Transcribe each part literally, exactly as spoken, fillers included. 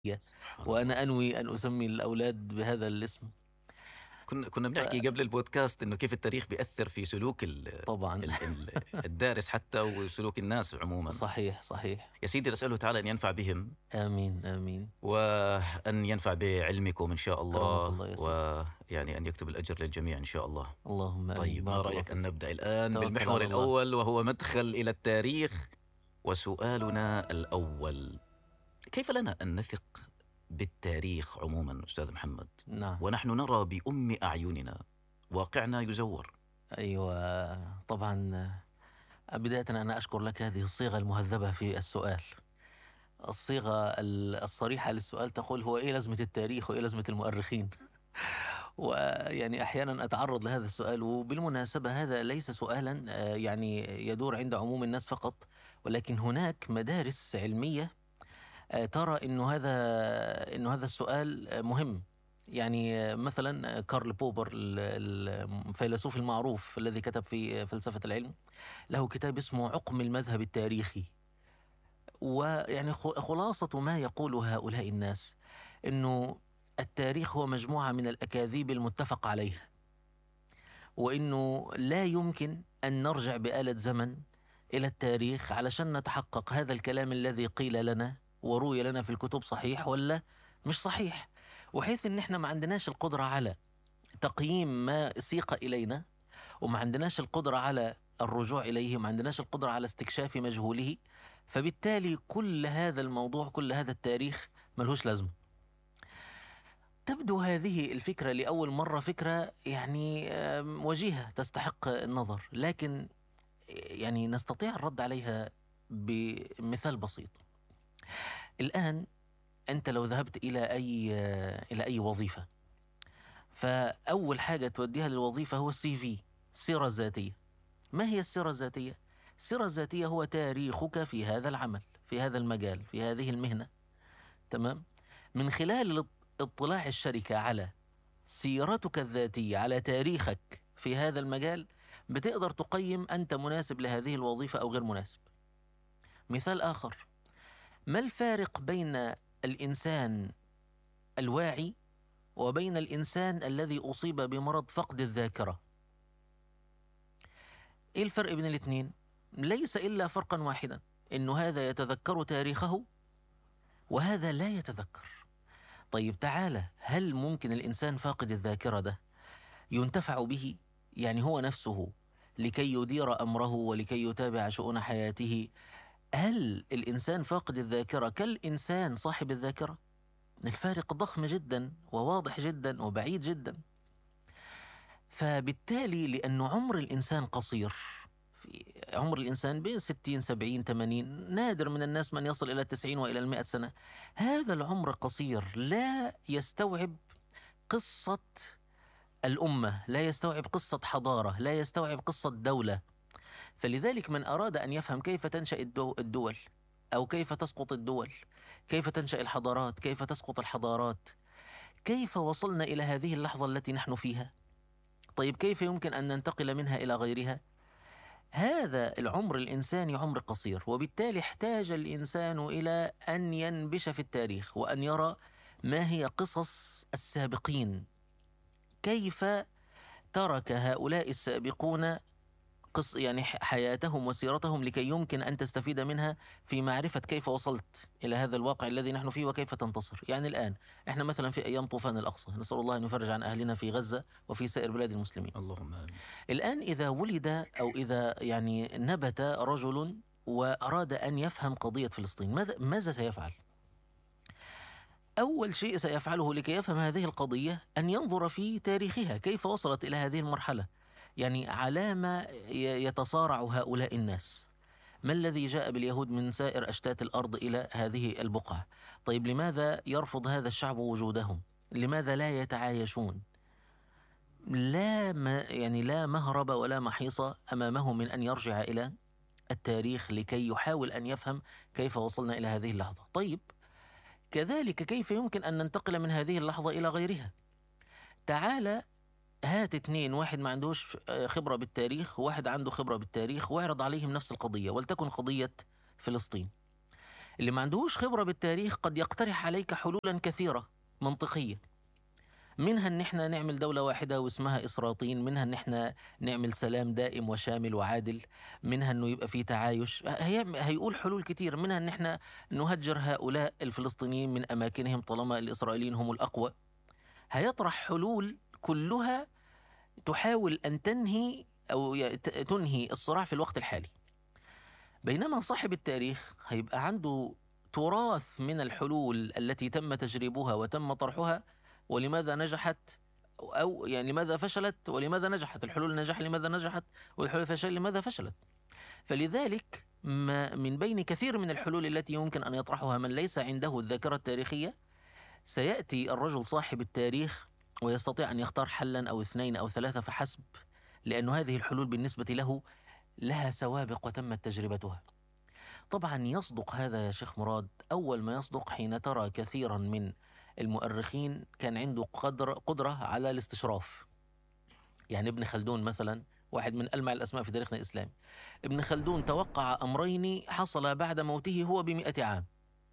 سبحان الله. وأنا أنوي أن أسمي الأولاد بهذا الاسم. كنا كنا ف بنحكي قبل البودكاست إنه كيف التاريخ بيأثر في سلوك ال طبعًا. ال ال الدارس حتى وسلوك الناس عمومًا. صحيح، صحيح. يا سيدي نسأله تعالى أن ينفع بهم آمين، آمين. وأن ينفع بعلمكم إن شاء أكرمك الله، الله يا سيدي. ويعني أن يكتب الأجر للجميع إن شاء الله. اللهم آمين. طيب ما بارك الله رأيك أن فيك. نبدأ الآن توكل بالمحور على الله. الأول وهو مدخل إلى التاريخ، وسؤالنا الأول: كيف لنا أن نثق بالتاريخ عموما أستاذ محمد نعم. ونحن نرى بأم أعيننا واقعنا يزور؟ أيوه، طبعًا. بدايةً أنا أشكر لك هذه الصيغة المهذبة في السؤال. الصيغة ال الصريحة للسؤال تقول: هو إيه لازمة التاريخ وإيه لازمة المؤرخين؟ ويعني أحيانًا أتعرض لهذا السؤال، وبالمناسبة هذا ليس سؤالًا آآ يعني يدور عند عموم الناس فقط، ولكن هناك مدارس علمية آآ ترى إنه هذا إنه هذا السؤال آه، مهم. يعني آه، مثلًا كارل بوبر ال ال الفيلسوف المعروف الذي كتب في فلسفة العلم، له كتاب اسمه عقم المذهب التاريخي. ويعني خ خلاصة ما يقوله هؤلاء الناس إنه التاريخ هو مجموعة من الأكاذيب المتفق عليها، وإنه لا يمكن أن نرجع بآلة زمن إلى التاريخ علشان نتحقق هذا الكلام الذي قيل لنا وروي لنا في الكتب صحيح ولا مش صحيح، وحيث إن إحنا ما عندناش القدرة على تقييم ما سيق إلينا، وما عندناش القدرة على الرجوع إليه، وما عندناش القدرة على استكشاف مجهوله، فبالتالي كل هذا الموضوع، كل هذا التاريخ ملهوش لازمة. تبدو هذه الفكرة لأول مرة فكرة يعني آم، وجيهة تستحق النظر، لكن يعني نستطيع الرد عليها بمثال بسيط. الآن أنت لو ذهبت إلى أي إلى أي وظيفة، فأول حاجة توديها للوظيفة هو السي في، السيرة الذاتية. ما هي السيرة الذاتية؟ السيرة الذاتية هو تاريخك في هذا العمل، في هذا المجال، في هذه المهنة. تمام؟ من خلال الاط- اطلاع الشركة على سيرتك الذاتية، على تاريخك في هذا المجال، بتقدر تقيم أنت مناسب لهذه الوظيفة أو غير مناسب. مثال آخر: ما الفارق بين الإنسان الواعي وبين الإنسان الذي أصيب بمرض فقد الذاكرة؟ إيه الفرق بين الاثنين؟ ليس إلا فرقا واحدا، إنه هذا يتذكر تاريخه وهذا لا يتذكر. طيب تعالى، هل ممكن الإنسان فاقد الذاكرة ده ينتفع به؟ يعني هو نفسه لكي يدير أمره ولكي يتابع شؤون حياته، هل الإنسان فاقد الذاكرة كالإنسان صاحب الذاكرة؟ الفارق ضخم جدا وواضح جدا وبعيد جدا. فبالتالي لأن عمر الإنسان قصير، في عمر الإنسان بين ستين سبعين ثمانين، نادر من الناس من يصل إلى التسعين وإلى المئة سنة. هذا العمر قصير لا يستوعب قصة الأمة، لا يستوعب قصة حضارة، لا يستوعب قصة دولة. فلذلك من أراد أن يفهم كيف تنشأ الدو الدول، أو كيف تسقط الدول، كيف تنشأ الحضارات، كيف تسقط الحضارات، كيف وصلنا إلى هذه اللحظة التي نحن فيها، طيب كيف يمكن أن ننتقل منها إلى غيرها، هذا العمر الإنساني عمر قصير. وبالتالي احتاج الإنسان إلى أن ينبش في التاريخ وأن يرى ما هي قصص السابقين، كيف ترك هؤلاء السابقون قص يعني حياتهم وسيرتهم لكي يمكن أن تستفيد منها في معرفة كيف وصلت إلى هذا الواقع الذي نحن فيه وكيف تنتصر. يعني الآن إحنا مثلا في أيام طوفان الأقصى، نسأل الله أن يفرج عن أهلنا في غزة وفي سائر بلاد المسلمين. اللهم آمين. الآن إذا ولد أو إذا يعني نبت رجل وأراد أن يفهم قضية فلسطين، ماذا ماذا سيفعل؟ أول شيء سيفعله لكي يفهم هذه القضية أن ينظر في تاريخها، كيف وصلت إلى هذه المرحلة، يعني على ما ي- يتصارع هؤلاء الناس. ما الذي جاء باليهود من سائر أشتات الأرض إلى هذه البقعة؟ طيب لماذا يرفض هذا الشعب وجودهم؟ لماذا لا يتعايشون؟ لا ما يعني لا مهرب ولا محيص أمامه من أن يرجع إلى التاريخ لكي يحاول أن يفهم كيف وصلنا إلى هذه اللحظة. طيب كذلك كيف يمكن أن ننتقل من هذه اللحظة إلى غيرها؟ تعال هات اتنين، واحد ما عندوش آه، خبرة بالتاريخ وواحد عنده خبرة بالتاريخ، واعرض عليهم نفس القضية، ولتكن قضية فلسطين. اللي ما عندهوش خبرة بالتاريخ قد يقترح عليك حلولا كثيرة منطقية، منها ان احنا نعمل دولة واحدة واسمها إسراطين، منها ان احنا نعمل سلام دائم وشامل وعادل، منها انه يبقى فيه تعايش. هي هيقول حلول كتير، منها ان احنا نهجر هؤلاء الفلسطينيين من اماكنهم طالما الإسرائيليين هم الأقوى. هيطرح حلول كلها تحاول ان تنهي او ي- ت- تنهي الصراع في الوقت الحالي. بينما صاحب التاريخ هيبقى عنده تراث من الحلول التي تم تجريبها وتم طرحها، ولماذا نجحت، أو يعني لماذا فشلت ولماذا نجحت، الحلول النجاح لماذا نجحت والحلول الفشل لماذا فشلت. فلذلك ما من بين كثير من الحلول التي يمكن أن يطرحها من ليس عنده الذاكرة التاريخية، سيأتي الرجل صاحب التاريخ ويستطيع أن يختار حلا أو اثنين أو ثلاثة فحسب، لأن هذه الحلول بالنسبة له لها سوابق وتمت تجربتها. طبعا يصدق هذا يا شيخ مراد أول ما يصدق حين ترى كثيرا من المؤرخين كان عنده قدر قدرة على الاستشراف. يعني ابن خلدون مثلا واحد من ألمع الأسماء في تاريخنا الإسلامي. ابن خلدون توقع أمرين حصل بعد موته هو بمئة عام.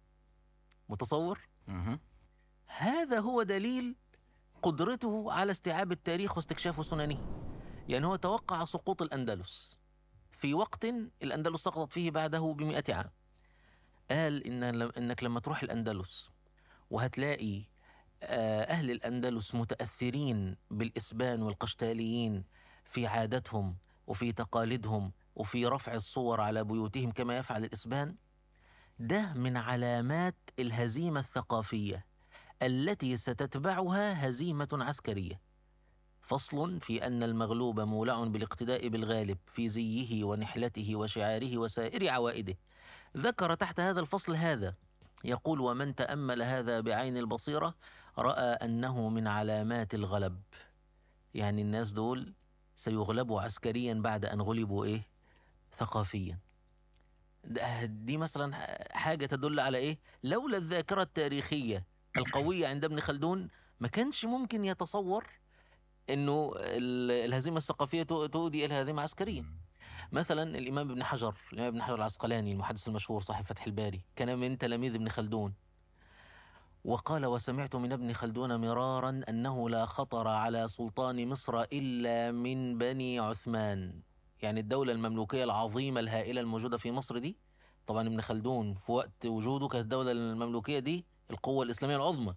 متصور؟ مهم. هذا هو دليل قدرته على استيعاب التاريخ واستكشاف سننه. يعني هو توقع سقوط الأندلس في وقت الأندلس سقطت فيه بعده بمئة عام. قال إن إنك لما تروح الأندلس وهتلاقي آه، أهل الأندلس متأثرين بالإسبان والقشتاليين في عاداتهم وفي تقاليدهم وفي رفع الصور على بيوتهم كما يفعل الإسبان، ده من علامات الهزيمة الثقافية التي ستتبعها هزيمة عسكرية. فصل في أن المغلوب مولع بالاقتداء بالغالب في زيه ونحلته وشعاره وسائر عوائده. ذكر تحت هذا الفصل هذا، يقول: ومن تأمل هذا بعين البصيرة رأى أنه من علامات الغلب. يعني الناس دول سيغلبوا عسكريا بعد أن غلبوا إيه؟ ثقافيا. ده- دي مثلا حاجة تدل على إيه؟ لولا الذاكرة التاريخية القوية عند ابن خلدون ما كانش ممكن يتصور انه ال- الهزيمه الثقافيه تو- تؤدي الى هزيمه عسكريه. مثلا الامام ابن حجر الامام ابن حجر العسقلاني المحدث المشهور صاحب فتح الباري كان من تلاميذ ابن خلدون، وقال: وسمعت من ابن خلدون مرارا انه لا خطر على سلطان مصر الا من بني عثمان. يعني الدوله المملوكيه العظيمه الهائله الموجوده في مصر دي، طبعا ابن خلدون في وقت وجوده كانت الدوله المملوكيه دي القوه الاسلاميه العظمى.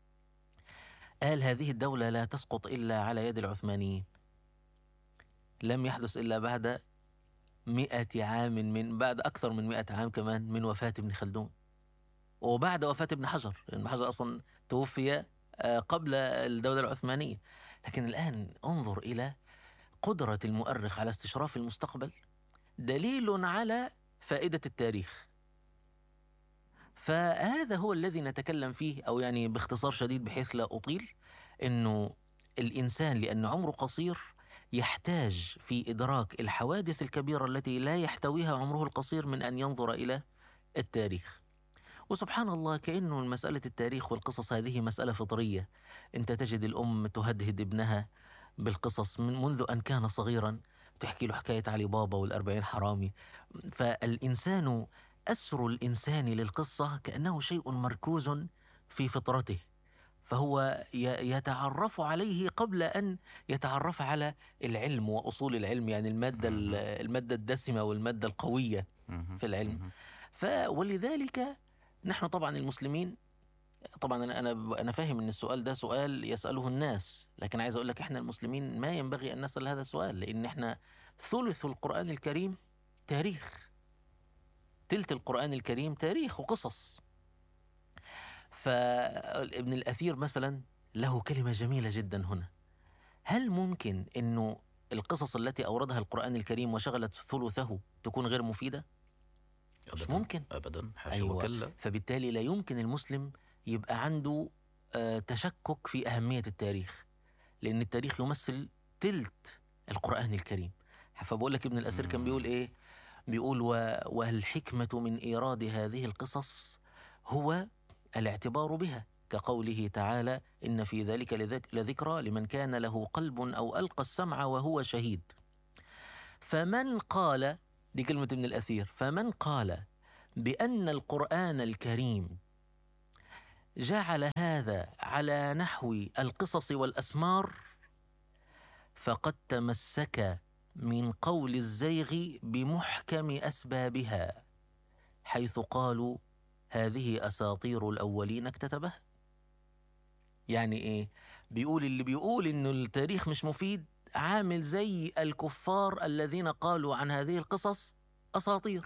قال: هذه الدوله لا تسقط الا على يد العثمانيين. لم يحدث إلا بعد مئة عام، من بعد أكثر من مئة عام كمان من وفاة ابن خلدون، وبعد وفاة ابن حجر. ابن حجر أصلا توفي آه، قبل الدولة العثمانية. لكن الآن انظر إلى قدرة المؤرخ على استشراف المستقبل، دليل على فائدة التاريخ. فهذا هو الذي نتكلم فيه، أو يعني باختصار شديد بحيث لا أطيل، إنه الإنسان لأن عمره قصير يحتاج في إدراك الحوادث الكبيرة التي لا يحتويها عمره القصير من أن ينظر إلى التاريخ. وسبحان الله كأنه مسألة التاريخ والقصص هذه مسألة فطرية. أنت تجد الأم تهدهد ابنها بالقصص من منذ أن كان صغيرا، تحكي له حكاية علي بابا والأربعين حرامي. فالإنسان أسر الإنسان للقصة كأنه شيء مركوز في فطرته، فهو ي- يتعرف عليه قبل أن يتعرف على العلم وأصول العلم، يعني المادة ال- مهم. المادة الدسمة والمادة القوية مهم. في العلم. مهم. ف ولذلك نحن طبعا المسلمين، طبعا أنا أنا أنا فاهم إن السؤال ده سؤال يسأله الناس، لكن عايز أقول لك إحنا المسلمين ما ينبغي أن نسأل هذا السؤال، لأن إحنا ثلث القرآن الكريم تاريخ، تلت القرآن الكريم تاريخ وقصص. فابن الأثير مثلا له كلمة جميلة جدا هنا: هل ممكن أنه القصص التي أوردها القرآن الكريم وشغلت ثلثه تكون غير مفيدة؟ مش أبدا ممكن. أبدا، حاشا أيوة. وكلا. فبالتالي لا يمكن المسلم يبقى عنده آه تشكك في أهمية التاريخ، لأن التاريخ يمثل تلت القرآن الكريم. فبقول لك ابن الأثير كان بيقول إيه؟ بيقول: و... والحكمة من إيراد هذه القصص هو الاعتبار بها، كقوله تعالى: إن في ذلك لذك... لذكرى لمن كان له قلب أو ألقى السمع وهو شهيد. فمن قال، دي كلمة ابن الأثير، فمن قال بأن القرآن الكريم جعل هذا على نحو القصص والأسمار فقد تمسك من قول الزيغ بمحكم أسبابها، حيث قالوا هذه أساطير الأولين اكتتبها. يعني إيه؟ بيقول اللي بيقول إنه التاريخ مش مفيد عامل زي الكفار الذين قالوا عن هذه القصص أساطير.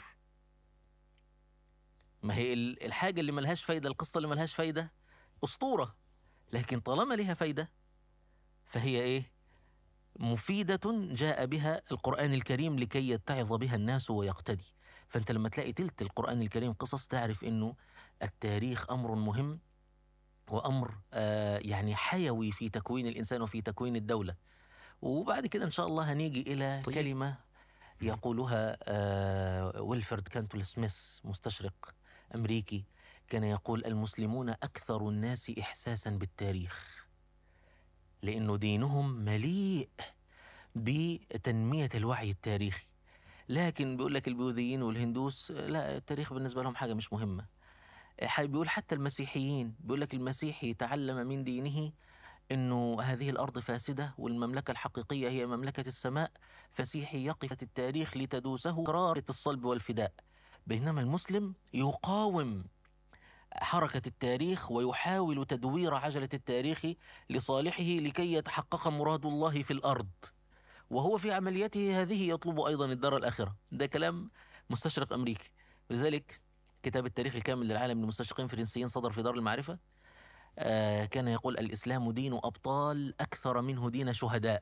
ما هي الحاجة اللي ملهاش فايدة، القصة اللي ملهاش فايدة أسطورة، لكن طالما لها فايدة فهي إيه؟ مفيدة جاء بها القرآن الكريم لكي يتعظ بها الناس ويقتدي. فأنت لما تلاقي تلت القرآن الكريم قصص تعرف إنه التاريخ أمر مهم وأمر آه يعني حيوي في تكوين الإنسان وفي تكوين الدولة. وبعد كده إن شاء الله هنيجي إلى طيب. كلمة يقولها آه ويلفرد كانتول سميث، مستشرق أمريكي، كان يقول المسلمون أكثر الناس إحساسا بالتاريخ، لأنه دينهم مليء بتنمية الوعي التاريخي. لكن بيقول لك البوذيين والهندوس لا، التاريخ بالنسبة لهم حاجة مش مهمة. بيقول حتى المسيحيين، بيقول لك المسيحي تعلم من دينه إنه هذه الأرض فاسدة والمملكة الحقيقية هي مملكة السماء، فسيحي يقف التاريخ لتدوسه قرارة الصلب والفداء. بينما المسلم يقاوم حركة التاريخ ويحاول تدوير عجلة التاريخ لصالحه لكي يتحقق مراد الله في الأرض، وهو في عمليته هذه يطلب أيضا الدار الآخرة. ده كلام مستشرق أمريكي. لذلك كتاب التاريخ الكامل للعالم للمستشرقين الفرنسيين صدر في دار المعرفة، آه كان يقول الإسلام دين أبطال أكثر منه دين شهداء.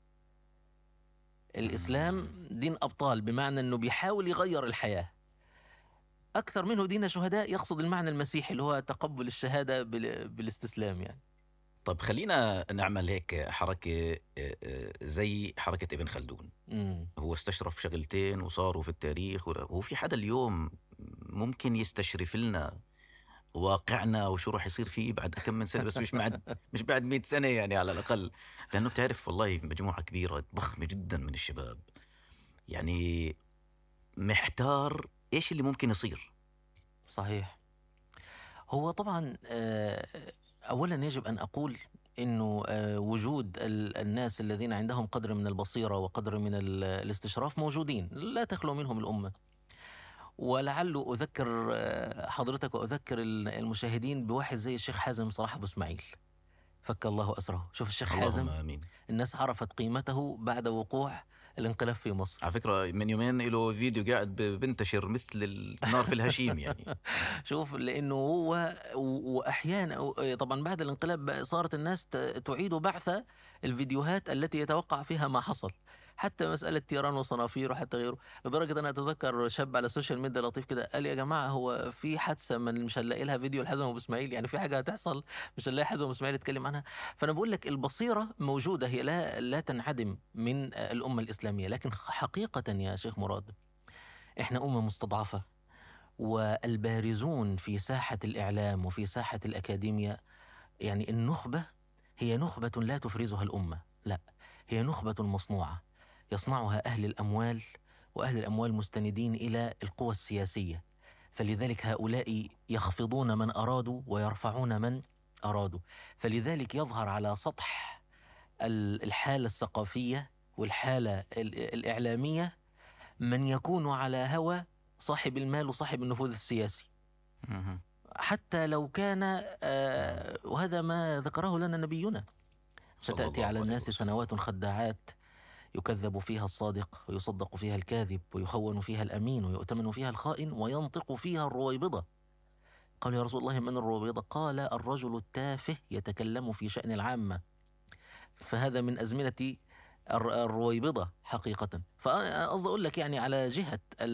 الإسلام دين أبطال بمعنى أنه بيحاول يغير الحياة أكثر منه دين شهداء، يقصد المعنى المسيحي اللي هو تقبل الشهادة بالاستسلام يعني. طب خلينا نعمل هيك حركة زي حركة ابن خلدون. مم. هو استشرف شغلتين وصاروا في التاريخ، وهو في حدا اليوم ممكن يستشرف لنا واقعنا وشو راح يصير فيه بعد كم من سنة، بس مش بعد مش بعد مئة سنة يعني على الأقل، لأنه بتعرف والله مجموعة كبيرة ضخمة جدا من الشباب يعني محتار إيش اللي ممكن يصير. صحيح. هو طبعا أولا يجب أن أقول إنه وجود الناس الذين عندهم قدر من البصيرة وقدر من الاستشراف موجودين، لا تخلو منهم الأمة. ولعل أذكر حضرتك وأذكر المشاهدين بواحد زي الشيخ حازم صلاح أبو إسماعيل، فك الله أسره. شوف الشيخ حازم، آمين. الناس عرفت قيمته بعد وقوع الانقلاب في مصر. على فكرة من يومين له فيديو قاعد بنتشر مثل النار في الهشيم يعني. شوف، لأنه هو وأحيانا طبعا بعد الانقلاب صارت الناس تعيد بعث الفيديوهات التي يتوقع فيها ما حصل، حتى مسألة تيران وصنافير وحتى غيره. لدرجة أنا أتذكر شاب على السوشيال ميديا لطيف كده قال يا جماعة هو في حادثة من مش هنلاقي لها فيديو لحازم أبو إسماعيل، يعني في حاجة هتحصل مش هنلاقي حازم أبو إسماعيل يتكلم عنها. فأنا بقول لك البصيرة موجودة، هي لا لا تنعدم من الأمة الإسلامية. لكن حقيقة يا شيخ مراد إحنا أمة مستضعفة، والبارزون في ساحة الإعلام وفي ساحة الأكاديمية يعني النخبة هي نخبة لا تفرزها الأمة، لا، هي نخبة مصنوعة يصنعها أهل الأموال، وأهل الأموال مستندين إلى القوى السياسية. فلذلك هؤلاء يخفضون من أرادوا ويرفعون من أرادوا. فلذلك يظهر على سطح الحالة الثقافية والحالة الإعلامية من يكون على هوى صاحب المال وصاحب النفوذ السياسي، حتى لو كان آه وهذا ما ذكره لنا نبينا، ستأتي على الناس سنوات خداعات يكذب فيها الصادق ويصدق فيها الكاذب ويخون فيها الأمين ويؤتمن فيها الخائن وينطق فيها الرويبضة. قال يا رسول الله من الرويبضة؟ قال الرجل التافه يتكلم في شأن العامة. فهذا من أزمنة الرويبضة حقيقة. فأقصد أقول لك يعني على جهة